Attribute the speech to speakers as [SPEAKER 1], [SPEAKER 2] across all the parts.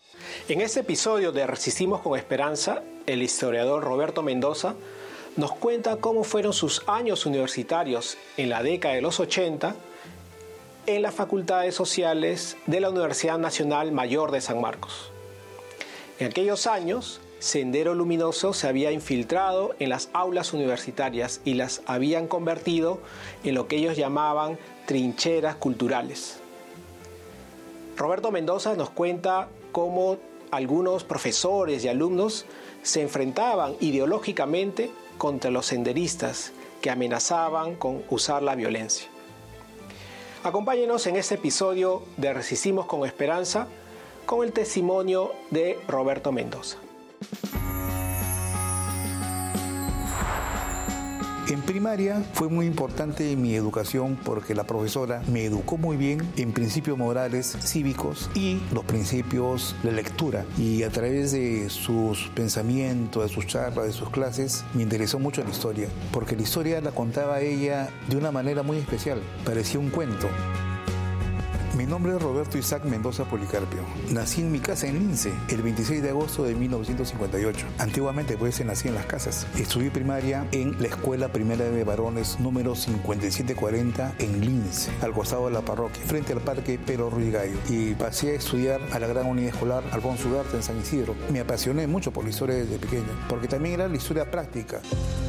[SPEAKER 1] En este episodio de Resistimos con Esperanza, el historiador Roberto Mendoza nos cuenta cómo fueron sus años universitarios en la década de los 80 en las Facultades Sociales de la Universidad Nacional Mayor de San Marcos. En aquellos años, Sendero Luminoso se había infiltrado en las aulas universitarias y las habían convertido en lo que ellos llamaban trincheras culturales. Roberto Mendoza nos cuenta cómo algunos profesores y alumnos se enfrentaban ideológicamente contra los senderistas que amenazaban con usar la violencia. Acompáñenos en este episodio de Resistimos con Esperanza con el testimonio de Roberto Mendoza.
[SPEAKER 2] En primaria fue muy importante mi educación porque la profesora me educó muy bien en principios morales cívicos y los principios de lectura. Y a través de sus pensamientos, de sus charlas, de sus clases, me interesó mucho la historia. Porque la historia la contaba ella de una manera muy especial. Parecía un cuento. Mi nombre es Roberto Isaac Mendoza Policarpio. Nací en mi casa en Lince, el 26 de agosto de 1958. Antiguamente pues nací en las casas. Estudié primaria en la Escuela Primera de Varones número 5740 en Lince, al costado de la parroquia, frente al Parque Pero Ruiz Gallo. Y pasé a estudiar a la Gran Unidad Escolar Alfonso Ugarte en San Isidro. Me apasioné mucho por la historia desde pequeño, porque también era la historia práctica.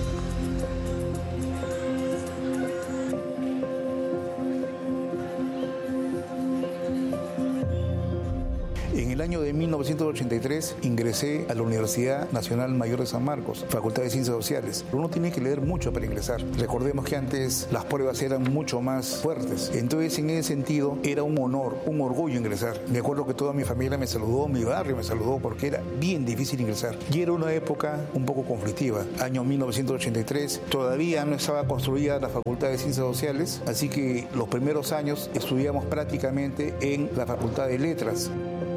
[SPEAKER 2] En el año de 1983 ingresé a la Universidad Nacional Mayor de San Marcos, Facultad de Ciencias Sociales. Uno tiene que leer mucho para ingresar. Recordemos que antes las pruebas eran mucho más fuertes. Entonces, en ese sentido, era un honor, un orgullo ingresar. Me acuerdo que toda mi familia me saludó, mi barrio me saludó, porque era bien difícil ingresar. Y era una época un poco conflictiva. Año 1983, todavía no estaba construida la Facultad de Ciencias Sociales, así que los primeros años estudiamos prácticamente en la Facultad de Letras.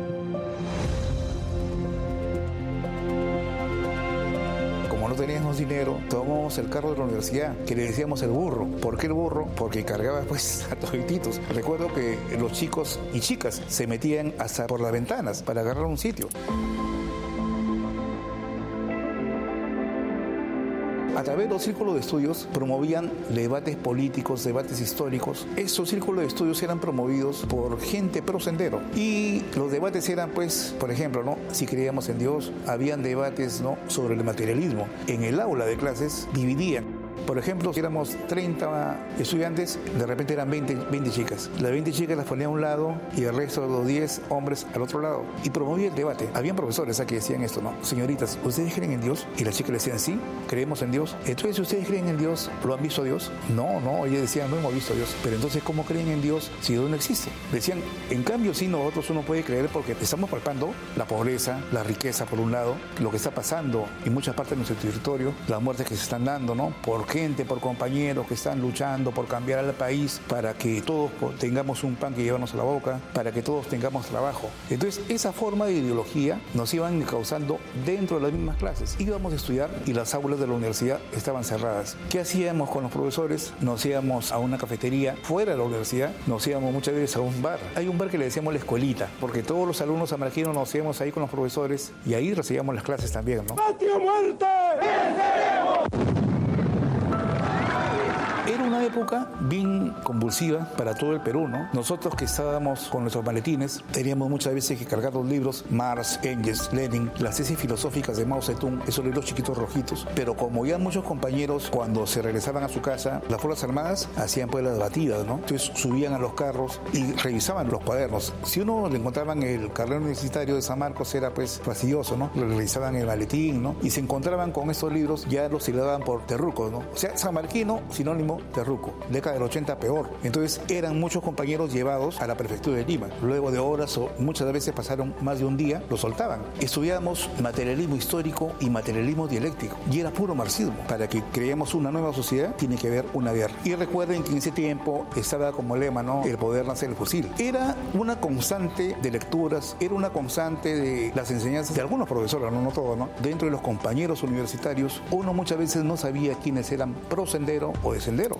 [SPEAKER 2] No teníamos dinero, tomábamos el carro de la universidad, que le decíamos el burro. ¿Por qué el burro? Porque cargaba pues a todititos. Recuerdo que los chicos y chicas se metían hasta por las ventanas para agarrar un sitio. A través de los círculos de estudios promovían debates políticos, debates históricos. Estos círculos de estudios eran promovidos por gente pro sendero. Y los debates eran, pues, por ejemplo, ¿no? Si creíamos en Dios, habían debates, ¿no?, sobre el materialismo. En el aula de clases dividían. Por ejemplo, si éramos 30 estudiantes, de repente eran 20 chicas. Las 20 chicas las ponían a un lado y el resto de los 10 hombres al otro lado. Y promovía el debate. Habían profesores que decían esto, ¿no? Señoritas, ¿ustedes creen en Dios? Y las chicas le decían, sí, creemos en Dios. Entonces, si ustedes creen en Dios, ¿lo han visto a Dios? No, ellas decían, no hemos visto a Dios. Pero entonces, ¿cómo creen en Dios si Dios no existe? Decían, en cambio, sí, nosotros uno puede creer porque estamos palpando la pobreza, la riqueza por un lado, lo que está pasando en muchas partes de nuestro territorio, las muertes que se están dando, ¿no?, por gente, por compañeros que están luchando por cambiar al país para que todos tengamos un pan que llevarnos a la boca, para que todos tengamos trabajo. Entonces, esa forma de ideología nos iban causando dentro de las mismas clases. Íbamos a estudiar y las aulas de la universidad estaban cerradas. ¿Qué hacíamos con los profesores? Nos íbamos a una cafetería fuera de la universidad, nos íbamos muchas veces a un bar. Hay un bar que le decíamos la escuelita, porque todos los alumnos sanmarquinos nos íbamos ahí con los profesores y ahí recibíamos las clases también, ¿no?
[SPEAKER 3] ¡Patria o muerte! ¡Venceremos!
[SPEAKER 2] Era una época bien convulsiva para todo el Perú, ¿no? Nosotros que estábamos con nuestros maletines, teníamos muchas veces que cargar los libros, Marx, Engels, Lenin, las tesis filosóficas de Mao Zedong, esos libros chiquitos rojitos. Pero como ya muchos compañeros, cuando se regresaban a su casa, las Fuerzas Armadas hacían pues las batidas, ¿no? Entonces subían a los carros y revisaban los cuadernos. Si uno le encontraban el carnet universitario de San Marcos, era pues fastidioso, ¿no? Le revisaban el maletín, ¿no? Y se encontraban con estos libros, ya los tiraban por terrucos, ¿no? O sea, sanmarquino, sinónimo terruco. Década del 80 peor. Entonces eran muchos compañeros llevados a la prefectura de Lima. Luego de horas o muchas veces pasaron más de un día, los soltaban. Estudiábamos materialismo histórico y materialismo dialéctico. Y era puro marxismo. Para que creemos una nueva sociedad, tiene que haber una guerra. Y recuerden que en ese tiempo estaba como lema, ¿no?, el poder nacer el fusil. Era una constante de lecturas, era una constante de las enseñanzas de algunos profesores, no todos, ¿no? Dentro de los compañeros universitarios, uno muchas veces no sabía quiénes eran pro sendero o de sendero.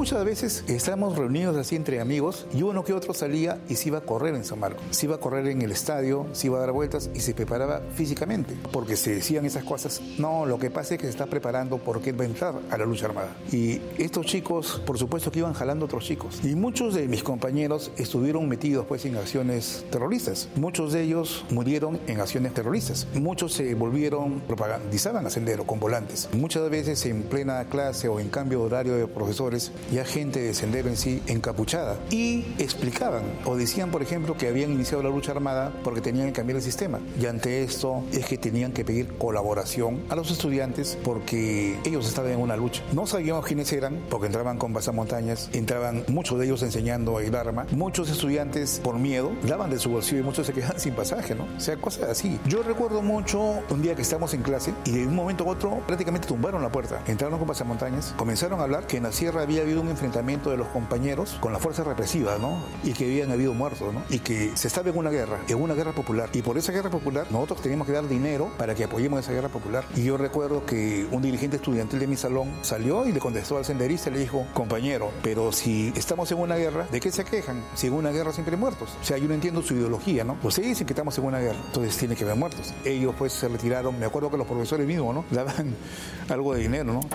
[SPEAKER 2] muchas veces estábamos reunidos así entre amigos y uno que otro salía y se iba a correr en San Marcos. Se iba a correr en el estadio, se iba a dar vueltas y se preparaba físicamente. Porque se decían esas cosas, no, lo que pasa es que se está preparando porque él va a entrar a la lucha armada. Y estos chicos, por supuesto que iban jalando a otros chicos. Y muchos de mis compañeros estuvieron metidos pues en acciones terroristas. Muchos de ellos murieron en acciones terroristas. Muchos se volvieron, propagandizaban a Sendero con volantes. Muchas veces en plena clase o en cambio de horario de profesores, ya gente de Sendero en sí encapuchada. Y explicaban o decían, por ejemplo, que habían iniciado la lucha armada porque tenían que cambiar el sistema. Y ante esto es que tenían que pedir colaboración a los estudiantes porque ellos estaban en una lucha. No sabíamos quiénes eran porque entraban con pasamontañas, entraban muchos de ellos enseñando el arma. Muchos estudiantes por miedo daban de su bolsillo y muchos se quedaban sin pasaje, ¿no? O sea, cosas así. Yo recuerdo mucho un día que estábamos en clase y de un momento a otro prácticamente tumbaron la puerta. Entraron con pasamontañas, comenzaron a hablar que en la sierra había habido un enfrentamiento de los compañeros con la fuerza represiva, ¿no? Y que habían habido muertos, ¿no? Y que se estaba en una guerra popular. Y por esa guerra popular nosotros teníamos que dar dinero para que apoyemos esa guerra popular. Y yo recuerdo que un dirigente estudiantil de mi salón salió y le contestó al senderista y le dijo, compañero, pero si estamos en una guerra, ¿de qué se quejan? Si en una guerra siempre hay muertos. O sea, yo no entiendo su ideología, ¿no? Ustedes dicen que estamos en una guerra, entonces tiene que haber muertos. Ellos pues se retiraron, me acuerdo que los profesores mismos, ¿no? Daban algo de dinero, ¿no?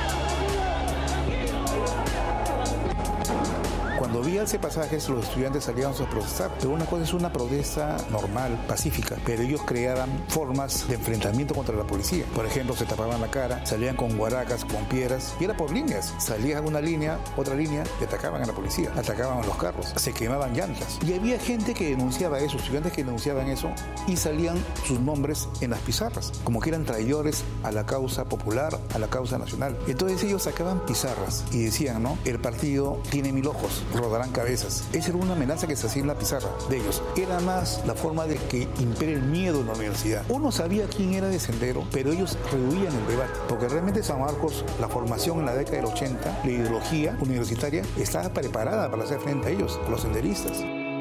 [SPEAKER 2] Cuando vi alce pasajes, los estudiantes salían a protestar. Pero una cosa es una protesta normal, pacífica, pero ellos creaban formas de enfrentamiento contra la policía. Por ejemplo, se tapaban la cara, salían con guaracas, con piedras, y era por líneas. Salían a una línea, otra línea, y atacaban a la policía, atacaban a los carros, se quemaban llantas. Y había gente que denunciaba eso, estudiantes que denunciaban eso, y salían sus nombres en las pizarras, como que eran traidores a la causa popular, a la causa nacional. Entonces ellos sacaban pizarras y decían, ¿no? El partido tiene 1000 ojos, rodarán cabezas. Esa era una amenaza que se hacía en la pizarra de ellos. Era más la forma de que impere el miedo en la universidad. Uno sabía quién era de Sendero, pero ellos rehuían el debate, porque realmente San Marcos, la formación en la década del 80, la ideología universitaria estaba preparada para hacer frente a ellos, a los senderistas.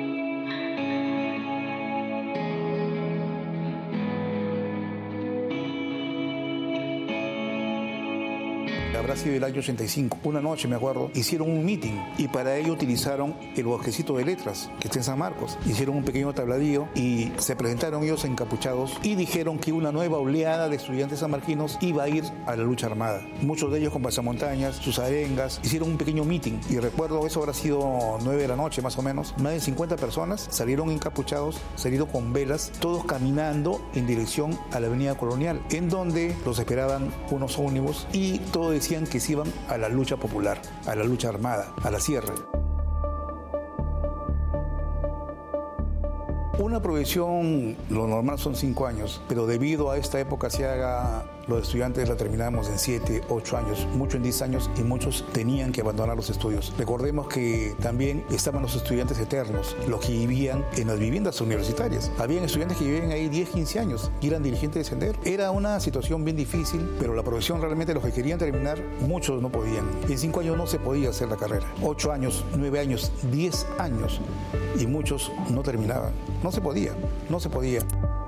[SPEAKER 2] Habrá sido el año 85. Una noche, me acuerdo, hicieron un meeting y para ello utilizaron el bosquecito de letras que está en San Marcos. Hicieron un pequeño tabladillo y se presentaron ellos encapuchados y dijeron que una nueva oleada de estudiantes sanmarquinos iba a ir a la lucha armada. Muchos de ellos con pasamontañas, sus arengas, hicieron un pequeño meeting y recuerdo eso habrá sido 9 de la noche más o menos. Más de 50 personas salieron encapuchados, salieron con velas, todos caminando en dirección a la avenida Colonial, en donde los esperaban unos ómnibus y todos decían que se iban a la lucha popular, a la lucha armada, a la sierra. Una provisión, lo normal son 5 años, pero debido a esta época asiaga, los estudiantes la terminábamos en 7, 8 años, muchos en 10 años y muchos tenían que abandonar los estudios. Recordemos que también estaban los estudiantes eternos, los que vivían en las viviendas universitarias. Habían estudiantes que vivían ahí 10, 15 años y eran dirigentes de Sendero. Era una situación bien difícil, pero la provisión realmente los que querían terminar, muchos no podían. En 5 años no se podía hacer la carrera. 8 años, 9 años, 10 años y muchos no terminaban. No se podía, no se podía.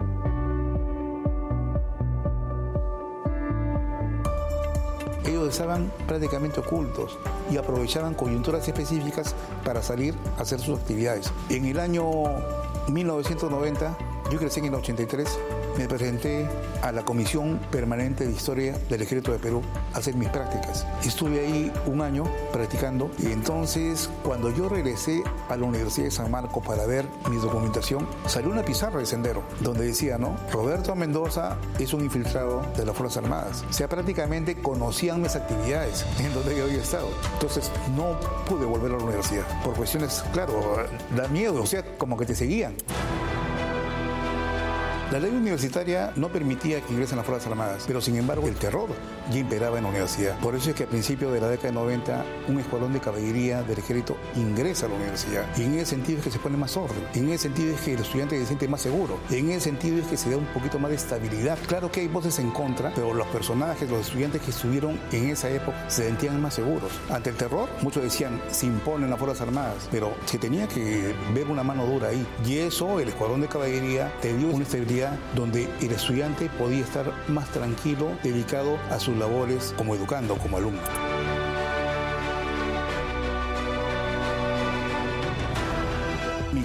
[SPEAKER 2] Ellos estaban prácticamente ocultos y aprovechaban coyunturas específicas para salir a hacer sus actividades. En el año 1990, yo crecí en el 83, me presenté a la Comisión Permanente de Historia del Ejército de Perú a hacer mis prácticas. Estuve ahí un año practicando y entonces cuando yo regresé a la Universidad de San Marcos para ver mi documentación, salió una pizarra de Sendero donde decía, ¿no? Roberto Mendoza es un infiltrado de las Fuerzas Armadas. O sea, prácticamente conocían mis actividades en donde yo había estado. Entonces no pude volver a la universidad por cuestiones, claro, da miedo, o sea, como que te seguían. La ley universitaria no permitía que ingresen las Fuerzas Armadas, pero sin embargo el terror ya imperaba en la universidad. Por eso es que a principios de la década de 90 un escuadrón de caballería del ejército ingresa a la universidad. Y en ese sentido es que se pone más orden, en ese sentido es que el estudiante se siente más seguro, en ese sentido es que se da un poquito más de estabilidad. Claro que hay voces en contra, pero los personajes, los estudiantes que estuvieron en esa época se sentían más seguros. Ante el terror, muchos decían, se imponen las Fuerzas Armadas, pero se tenía que ver una mano dura ahí. Y eso, el escuadrón de caballería te dio una estabilidad donde el estudiante podía estar más tranquilo, dedicado a sus labores como educando, como alumno.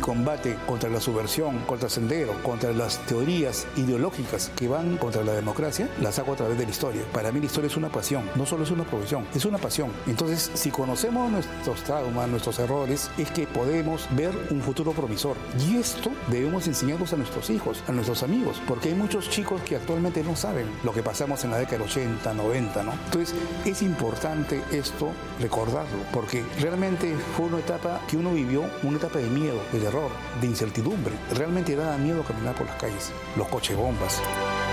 [SPEAKER 2] combate contra la subversión, contra el sendero, contra las teorías ideológicas que van contra la democracia, las hago a través de la historia. Para mí la historia es una pasión, no solo es una profesión, es una pasión. Entonces, si conocemos nuestros traumas, nuestros errores, es que podemos ver un futuro promisor. Y esto debemos enseñarlos a nuestros hijos, a nuestros amigos, porque hay muchos chicos que actualmente no saben lo que pasamos en la década del 80, 90, ¿no? Entonces, es importante esto recordarlo, porque realmente fue una etapa que uno vivió, una etapa de miedo, de terror, de incertidumbre. Realmente daba miedo caminar por las calles, los coches bombas.